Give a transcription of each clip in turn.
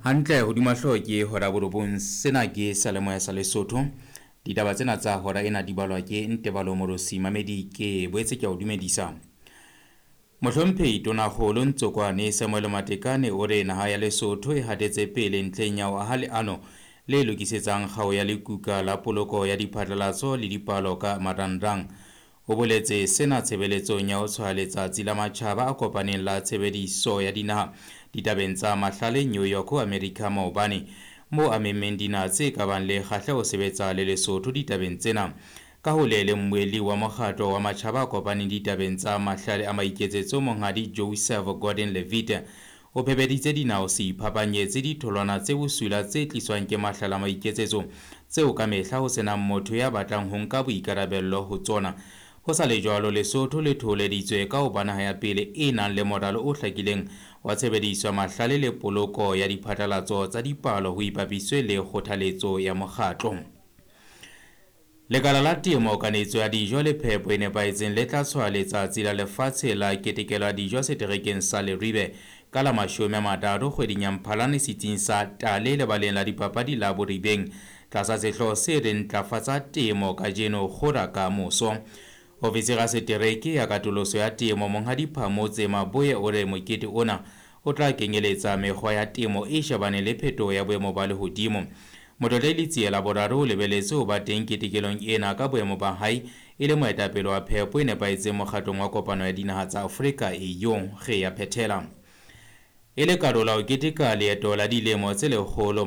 Hantle hodima hloke hora borobong sena ke Salemoya sa Lesotho. Ditaba tsena tsa hora ena di balwa ke Ntebalo Morosi Mamedi ke boetse ke a o dumedisa. Mohlomphehi Tonakgolo Ntsokwane Samuel Matekane o re naha ya Lesotho e hatetse pele ntlheng ya ho aha leano le lokisetsang kgao ya lekuka la poloko ya diphatlalatso le dipalo ka marangrang. O boletse sena tshebeletsong ya ho tshwara letsatsi la matjhaba a kopaneng la tshebediso ya dinaha ditabeng tsa mahlale New York ho America maobane moo a memmeng dinaha tse ka bang le kgahleho ho sebetsa le Lesotho ditabeng tsena. Ka ho le mmueli wa mokgatlo wa matjhaba a kopaneng ditabeng tsa mahlale a maiketsetso monghadi Joseph Gordon Levitt o phebeditse dinaha ho se iphapanyetse ditholwana tse bosula tse tliswang ke mahlale a maiketsetso tseo ka mehla ho senang motho ya batlang ho nka boikarabello ho tsona. Ho sa le jwalo, Lesotho le thoholeditswe ka ho ba naha ya pele e nang le moralo o hlakileng wa tshebediso ya mahlale le poloko ya diphatlalatso tsa dipalo ho ipapiswe le kgothaletso ya mokgatlo. Lekala la temo, kanetso ya dijo le phepo e nepahetseng le tla tshwara letsatsi la lefatshe la ketekelo ya dijo seterekeng sa Leribe ka la 30 kgweding ya Mphalane setsing sa Tale lebaleng la dipapadi la Boribeng tlasa sehlooho se reng ntlafatsa temo kajeno kgora ka moso. Ofisiri setereke ya katoloso ya temo monghadi Phamotse Maboe o re mokete ona o tla kenyeletsa mekgwa ya temo e shebaneng le phetoho ya boemo ba lehodimo. Motlotlehi Letsiya la boraro o lebeletse ho ba teng ketekelong ena ka boemo ba hae e le moetapele wa phepo e nepahetseng mokgatlong wa kopano ya dinaha tsa Afrika AU ge ya phethela. E le karolo ya ho keteka leeto la dilemo tse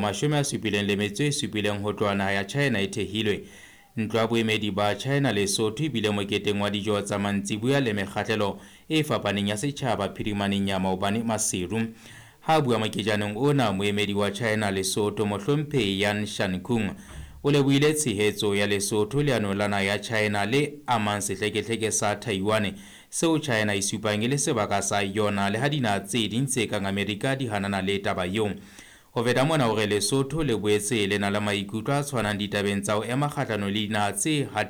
177 ho tloha naha ya China e thehilwe. Ntlo ya boemedi ba China Lesotho ebile moketeng wa dijo tsa mantsibuya le mekgahlelo e fapaneng ya setjhaba phirimaneng ya maobane Maseru. Ha bua moketjaneng ona, moemedi wa China Lesotho mohlomphehi Yan Shankung o lebohile tshehetso ya Lesotho leanong la naha ya China le amang sehlekehleke sa Taiwan seo China e supang e le sebaka sa yona le ha dinaha tse ding tse kang Amerika di hanana le taba eo. Ho feta mona hore Lesotho le boetse le na le maikutlo a tshwanang ditabeng tsa ho ema kgahlano le dinaha tse